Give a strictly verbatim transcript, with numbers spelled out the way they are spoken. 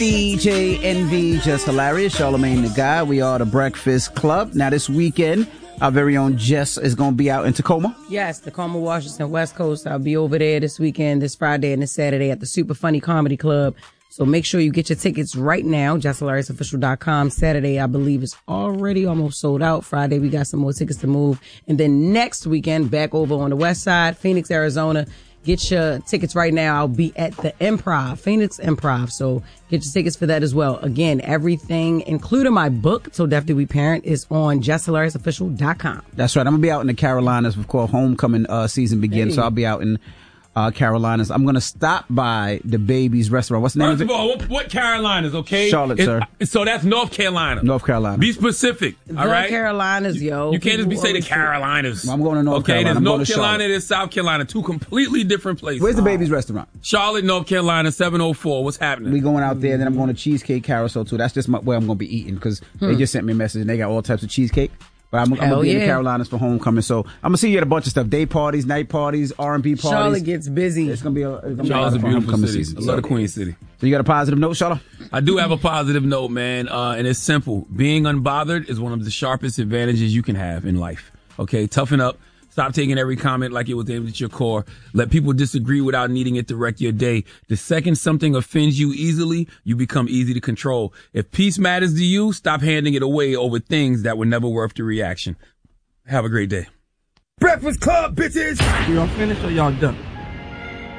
D J Envy, Just Hilarious, Charlamagne the Guy. We are the Breakfast Club. Now this weekend, our very own Jess is going to be out in Tacoma. Yes, Tacoma, Washington, West Coast. I'll be over there this weekend, this Friday and this Saturday at the Super Funny Comedy Club. So make sure you get your tickets right now, just hilarious official dot com. Saturday, I believe, is already almost sold out. Friday, we got some more tickets to move. And then next weekend, back over on the west side, Phoenix, Arizona. Get your tickets right now. I'll be at the Improv, Phoenix Improv. So get your tickets for that as well. Again, everything, including my book, So Deaf Do We Parent, is on just hilarious official dot com. That's right. I'm going to be out in the Carolinas before homecoming uh, season begins. Hey. So I'll be out in uh, Carolinas. I'm going to stop by the Baby's Restaurant. What's the name First of it? of all, what, what Carolinas, okay? Charlotte, it, sir. So that's North Carolina. North Carolina. Be specific, all the right? Carolinas, yo. You can't just be saying the Carolinas. Well, I'm going to North okay, Carolina. there's I'm North going to Carolina, Charlotte. there's South Carolina. Two completely different places. Where's the Baby's Restaurant? Charlotte, North Carolina, seven oh four. What's happening? We going out there, and then I'm going to Cheesecake Carousel, too. That's just my, where I'm going to be eating, because hmm. they just sent me a message, and they got all types of cheesecake. But I'm, I'm going to be yeah. in the Carolinas for homecoming, so I'm going to see you at a bunch of stuff. Day parties, night parties, R and B parties. Charlotte gets busy. It's going to be a, it's gonna Charlotte's be a, a beautiful city. Season, I love so. the Queen City. So you got a positive note, Charlotte? I do have a positive note, man, uh, and it's simple. Being unbothered is one of the sharpest advantages you can have in life. Okay, toughen up. Stop taking every comment like it was aimed at your core. Let people disagree without needing it to wreck your day. The second something offends you easily, you become easy to control. If peace matters to you, stop handing it away over things that were never worth the reaction. Have a great day. Breakfast Club, bitches! Y'all finished or y'all done?